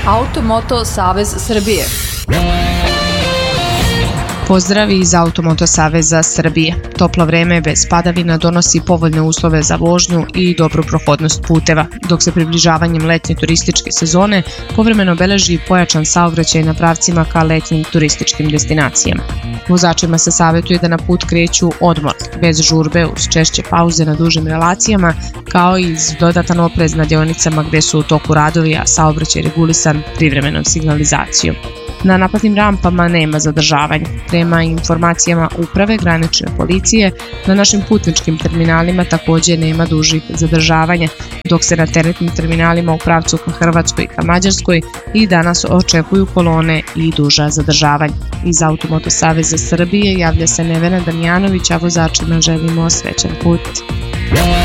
Automoto Savez Srbije. Pozdravi iz Automoto Saveza Srbije. Toplo vreme bez padavina donosi povoljne uslove za vožnju i dobru prohodnost puteva, dok se približavanjem letnje turističke sezone povremeno beleži pojačan saobraćaj na pravcima ka letnjim turističkim destinacijama. Vozačima se savjetuje da na put kreću odmor, bez žurbe, uz češće pauze na dužim relacijama, kao i iz dodatan oprez na deonicama gde su u toku radovi, a saobraćaj regulisan privremenom signalizacijom. Na naplatnim rampama nema zadržavanja. Prema informacijama uprave granične policije, na našim putničkim terminalima takođe nema dužih zadržavanja, dok se na teretnim terminalima u pravcu ka Hrvatskoj i ka Mađarskoj i danas očekuju kolone i duža zadržavanja. Iz Automoto Saveza Srbije javlja se Nevena Damjanović, a vozačima želimo srećan put.